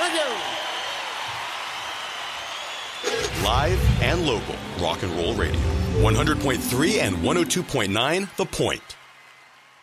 Tiger! Live and local, rock and roll radio. 100.3 and 102.9, The Point.